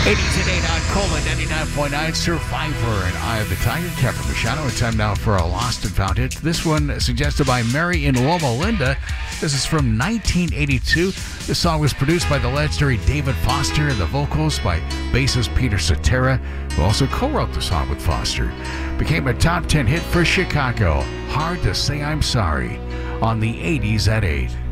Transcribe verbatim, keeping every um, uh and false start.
eighties at eight on Cola ninety-nine point nine Survivor and Eye of the Tiger. Kevin Machado. And time now for a lost and found hit. This one suggested by Mary in Loma Linda. This is from nineteen eighty-two. This song was produced by the legendary David Foster. The vocals by bassist Peter Cetera, who also co-wrote the song with Foster. Became a top ten hit for Chicago. Hard to Say I'm Sorry on the eighties at eight.